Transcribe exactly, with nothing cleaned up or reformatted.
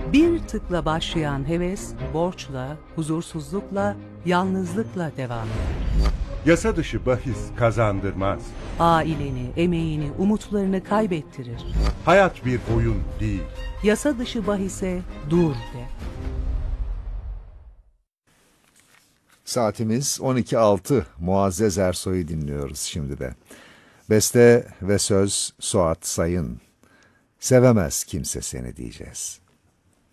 Bir tıkla başlayan heves, borçla, huzursuzlukla, yalnızlıkla devam eder. Yasa dışı bahis kazandırmaz. Aileni, emeğini, umutlarını kaybettirir. Hayat bir oyun değil. Yasa dışı bahise dur de. Saatimiz on iki altı. Muazzez Ersoy'u dinliyoruz şimdi de. Beste ve söz Suat Sayın. Sevemez kimse seni diyeceğiz.